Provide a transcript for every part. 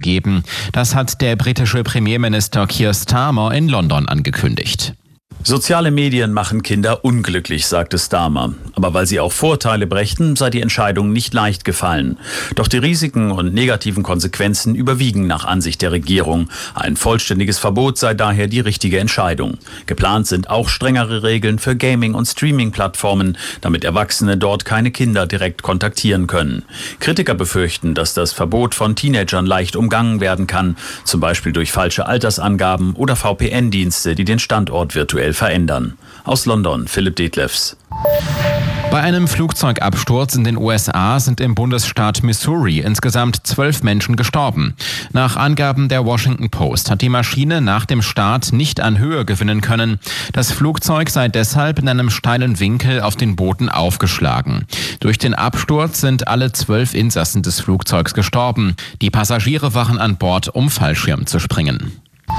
geben. Das hat der britische Premierminister Keir Starmer in London angekündigt. Soziale Medien machen Kinder unglücklich, sagte Starmer. Aber weil sie auch Vorteile brächten, sei die Entscheidung nicht leicht gefallen. Doch die Risiken und negativen Konsequenzen überwiegen nach Ansicht der Regierung. Ein vollständiges Verbot sei daher die richtige Entscheidung. Geplant sind auch strengere Regeln für Gaming- und Streaming-Plattformen, damit Erwachsene dort keine Kinder direkt kontaktieren können. Kritiker befürchten, dass das Verbot von Teenagern leicht umgangen werden kann, zum Beispiel durch falsche Altersangaben oder VPN-Dienste, die den Standort virtuell verändern. Aus London, Philipp Detlefs. Bei einem Flugzeugabsturz in den USA sind im Bundesstaat Missouri insgesamt 12 Menschen gestorben. Nach Angaben der Washington Post hat die Maschine nach dem Start nicht an Höhe gewinnen können. Das Flugzeug sei deshalb in einem steilen Winkel auf den Boden aufgeschlagen. Durch den Absturz sind alle 12 Insassen des Flugzeugs gestorben. Die Passagiere waren an Bord, um Fallschirm zu springen.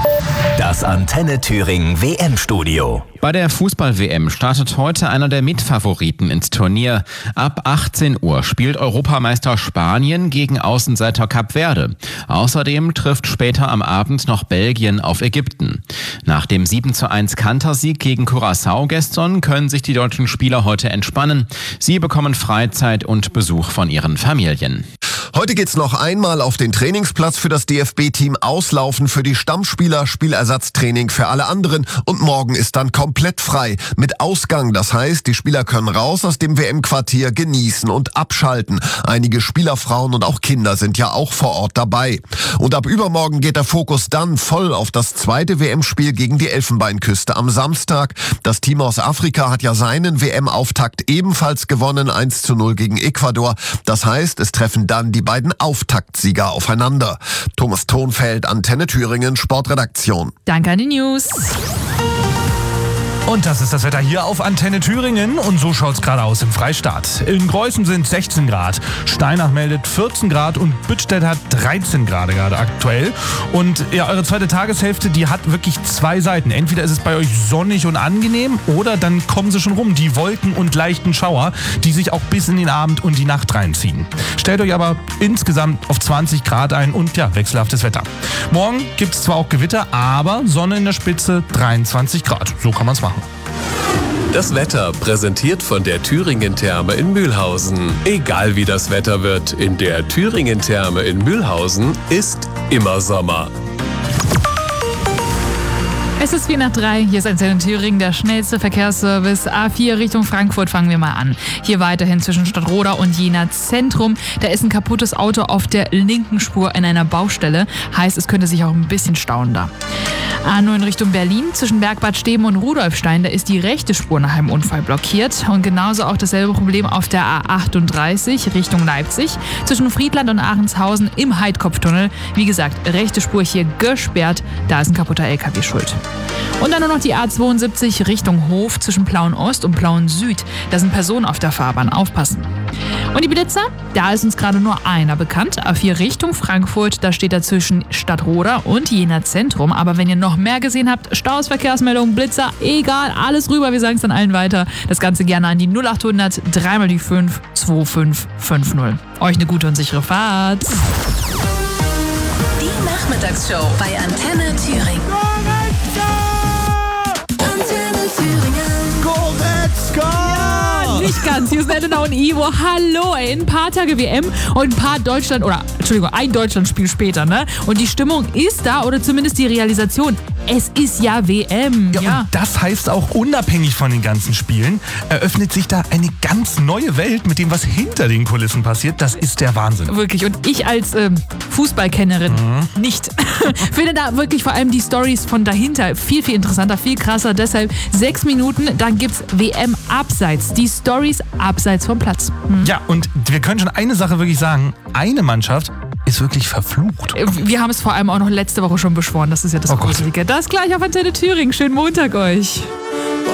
Das Antenne Thüringen WM-Studio. Bei der Fußball-WM startet heute einer der Mitfavoriten ins Turnier. Ab 18 Uhr spielt Europameister Spanien gegen Außenseiter Kap Verde. Außerdem trifft später am Abend noch Belgien auf Ägypten. Nach dem 7:1 Kantersieg gegen Curaçao gestern können sich die deutschen Spieler heute entspannen. Sie bekommen Freizeit und Besuch von ihren Familien. Heute geht's noch einmal auf den Trainingsplatz für das DFB-Team, auslaufen für die Stammspieler, Spielersatztraining für alle anderen und morgen ist dann komplett frei mit Ausgang. Das heißt, die Spieler können raus aus dem WM-Quartier, genießen und abschalten. Einige Spielerfrauen und auch Kinder sind ja auch vor Ort dabei. Und ab übermorgen geht der Fokus dann voll auf das zweite WM-Spiel gegen die Elfenbeinküste am Samstag. Das Team aus Afrika hat ja seinen WM-Auftakt ebenfalls gewonnen, 1:0 gegen Ecuador. Das heißt, es treffen dann die beiden Auftaktsieger aufeinander. Thomas Thonfeld, Antenne Thüringen, Sportredaktion. Danke an die News. Und das ist das Wetter hier auf Antenne Thüringen und so schaut's gerade aus im Freistaat. In Greußen sind 16 Grad, Steinach meldet 14 Grad und Büttstedt hat 13 Grad gerade aktuell. Und ja, eure zweite Tageshälfte, die hat wirklich zwei Seiten. Entweder ist es bei euch sonnig und angenehm oder dann kommen sie schon rum, die Wolken und leichten Schauer, die sich auch bis in den Abend und die Nacht reinziehen. Stellt euch aber insgesamt auf 20 Grad ein und ja, wechselhaftes Wetter. Morgen gibt's zwar auch Gewitter, aber Sonne in der Spitze, 23 Grad. So kann man's machen. Das Wetter präsentiert von der Thüringen-Therme in Mühlhausen. Egal wie das Wetter wird, in der Thüringen-Therme in Mühlhausen ist immer Sommer. Es ist 4:03, hier ist Antenne Thüringen, der schnellste Verkehrsservice. A4 Richtung Frankfurt, fangen wir mal an. Hier weiterhin zwischen Stadtroda und Jena Zentrum. Da ist ein kaputtes Auto auf der linken Spur in einer Baustelle. Heißt, es könnte sich auch ein bisschen stauen da. A9 Richtung Berlin, zwischen Bergbad Steben und Rudolfstein, da ist die rechte Spur nach einem Unfall blockiert. Und genauso auch dasselbe Problem auf der A38 Richtung Leipzig, zwischen Friedland und Aachenshausen im Heidkopftunnel. Wie gesagt, rechte Spur hier gesperrt, da ist ein kaputter LKW schuld. Und dann nur noch die A72 Richtung Hof zwischen Plauen Ost und Plauen Süd. Da sind Personen auf der Fahrbahn, aufpassen. Und die Blitzer, da ist uns gerade nur einer bekannt. A4 Richtung Frankfurt, da steht er zwischen Stadtroda und Jena Zentrum. Aber wenn ihr noch mehr gesehen habt, Staus, Verkehrsmeldungen, Blitzer, egal, alles rüber, wir sagen es dann allen weiter. Das Ganze gerne an die 0800 3 die 5 2550. Euch eine gute und sichere Fahrt. Die Nachmittagsshow bei Antenne Thüringen. Nicht ganz. Hier ist Elena und Ivo. Hallo, ein paar Tage WM und ein Deutschlandspiel später, ne? Und die Stimmung ist da, oder zumindest die Realisation. Es ist ja WM. Ja. Und das heißt auch, unabhängig von den ganzen Spielen, eröffnet sich da eine ganz neue Welt mit dem, was hinter den Kulissen passiert. Das ist der Wahnsinn. Wirklich. Und ich als Fußballkennerin nicht. Finde da wirklich vor allem die Storys von dahinter viel, viel interessanter, viel krasser. Deshalb 6 Minuten, dann gibt's WM abseits. Die Storys abseits vom Platz. Ja, und wir können schon eine Sache wirklich sagen. Eine Mannschaft ist wirklich verflucht. Wir haben es vor allem auch noch letzte Woche schon beschworen. Das ist ja das Gruselige. Das gleich auf Antenne Thüringen. Schönen Montag euch.